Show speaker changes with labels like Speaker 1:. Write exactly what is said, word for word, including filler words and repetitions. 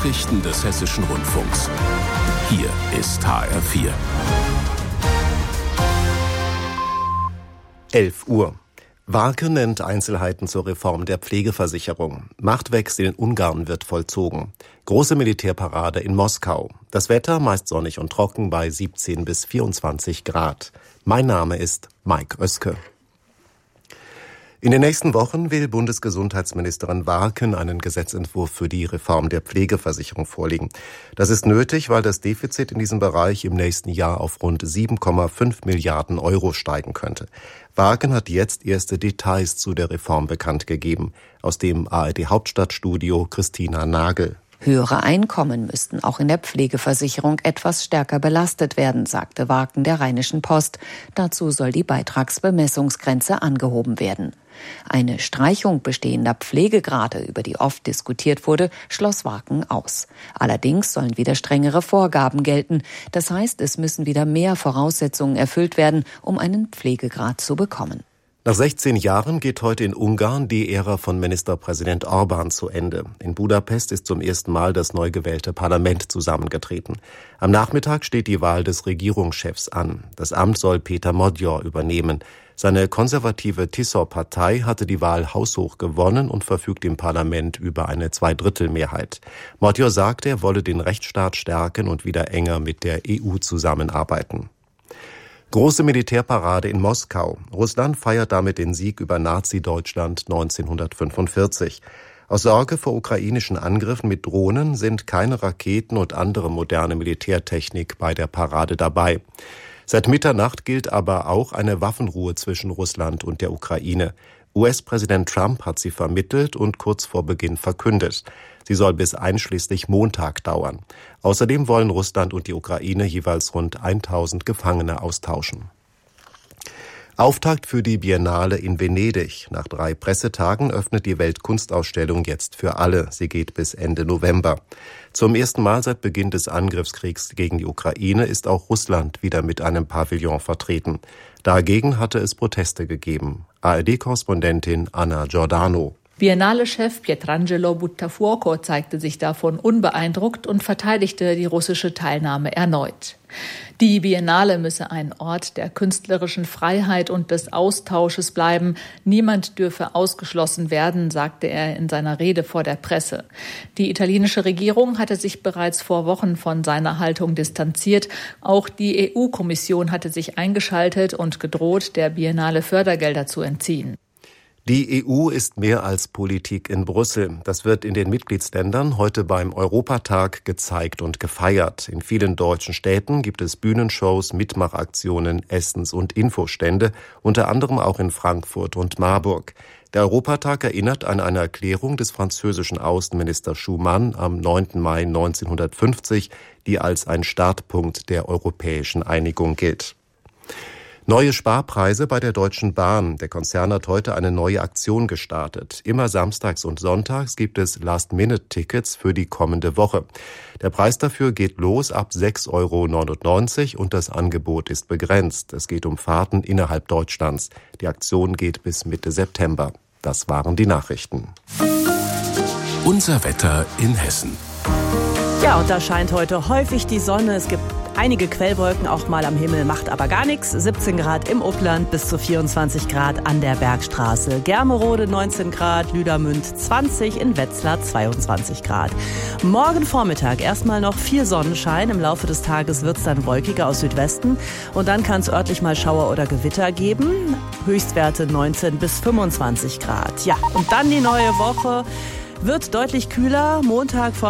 Speaker 1: Nachrichten des Hessischen Rundfunks. Hier ist H R vier.
Speaker 2: elf Uhr. Warke nennt Einzelheiten zur Reform der Pflegeversicherung. Machtwechsel in Ungarn wird vollzogen. Große Militärparade in Moskau. Das Wetter meist sonnig und trocken bei siebzehn bis vierundzwanzig Grad. Mein Name ist Mike Oeske. In den nächsten Wochen will Bundesgesundheitsministerin Warken einen Gesetzentwurf für die Reform der Pflegeversicherung vorlegen. Das ist nötig, weil das Defizit in diesem Bereich im nächsten Jahr auf rund sieben Komma fünf Milliarden Euro steigen könnte. Warken hat jetzt erste Details zu der Reform bekannt gegeben. Aus dem A R D Hauptstadtstudio Christina Nagel.
Speaker 3: Höhere Einkommen müssten auch in der Pflegeversicherung etwas stärker belastet werden, sagte Warken der Rheinischen Post. Dazu soll die Beitragsbemessungsgrenze angehoben werden. Eine Streichung bestehender Pflegegrade, über die oft diskutiert wurde, schloss Warken aus. Allerdings sollen wieder strengere Vorgaben gelten. Das heißt, es müssen wieder mehr Voraussetzungen erfüllt werden, um einen Pflegegrad zu bekommen.
Speaker 2: Nach sechzehn Jahren geht heute in Ungarn die Ära von Ministerpräsident Orbán zu Ende. In Budapest ist zum ersten Mal das neu gewählte Parlament zusammengetreten. Am Nachmittag steht die Wahl des Regierungschefs an. Das Amt soll Péter Magyar übernehmen. Seine konservative Tisza-Partei hatte die Wahl haushoch gewonnen und verfügt im Parlament über eine Zweidrittelmehrheit. Magyar sagte, er wolle den Rechtsstaat stärken und wieder enger mit der E U zusammenarbeiten. Große Militärparade in Moskau. Russland feiert damit den Sieg über Nazi-Deutschland neunzehnhundertfünfundvierzig. Aus Sorge vor ukrainischen Angriffen mit Drohnen sind keine Raketen und andere moderne Militärtechnik bei der Parade dabei. Seit Mitternacht gilt aber auch eine Waffenruhe zwischen Russland und der Ukraine. U S-Präsident Trump hat sie vermittelt und kurz vor Beginn verkündet. Sie soll bis einschließlich Montag dauern. Außerdem wollen Russland und die Ukraine jeweils rund tausend Gefangene austauschen. Auftakt für die Biennale in Venedig. Nach drei Pressetagen öffnet die Weltkunstausstellung jetzt für alle. Sie geht bis Ende November. Zum ersten Mal seit Beginn des Angriffskriegs gegen die Ukraine ist auch Russland wieder mit einem Pavillon vertreten. Dagegen hatte es Proteste gegeben. A R D-Korrespondentin Anna Giordano.
Speaker 4: Biennale-Chef Pietrangelo Buttafuoco zeigte sich davon unbeeindruckt und verteidigte die russische Teilnahme erneut. Die Biennale müsse ein Ort der künstlerischen Freiheit und des Austausches bleiben. Niemand dürfe ausgeschlossen werden, sagte er in seiner Rede vor der Presse. Die italienische Regierung hatte sich bereits vor Wochen von seiner Haltung distanziert. Auch die E U-Kommission hatte sich eingeschaltet und gedroht, der Biennale Fördergelder zu entziehen.
Speaker 2: Die E U ist mehr als Politik in Brüssel. Das wird in den Mitgliedsländern heute beim Europatag gezeigt und gefeiert. In vielen deutschen Städten gibt es Bühnenshows, Mitmachaktionen, Essens- und Infostände, unter anderem auch in Frankfurt und Marburg. Der Europatag erinnert an eine Erklärung des französischen Außenministers Schuman am neunten Mai neunzehnhundertfünfzig, die als ein Startpunkt der europäischen Einigung gilt. Neue Sparpreise bei der Deutschen Bahn. Der Konzern hat heute eine neue Aktion gestartet. Immer samstags und sonntags gibt es Last-Minute-Tickets für die kommende Woche. Der Preis dafür geht los ab sechs Euro neunundneunzig und das Angebot ist begrenzt. Es geht um Fahrten innerhalb Deutschlands. Die Aktion geht bis Mitte September. Das waren die Nachrichten.
Speaker 1: Unser Wetter in Hessen.
Speaker 5: Ja, und da scheint heute häufig die Sonne. Es gibt einige Quellwolken auch mal am Himmel, macht aber gar nichts. siebzehn Grad im Upland bis zu vierundzwanzig Grad an der Bergstraße. Germerode neunzehn Grad, Lüdermünd zwanzig, in Wetzlar zweiundzwanzig Grad. Morgen Vormittag erstmal noch viel Sonnenschein. Im Laufe des Tages wird es dann wolkiger aus Südwesten. Und dann kann es örtlich mal Schauer oder Gewitter geben. Höchstwerte neunzehn bis fünfundzwanzig Grad. Ja, und dann die neue Woche. Wird deutlich kühler. Montag vor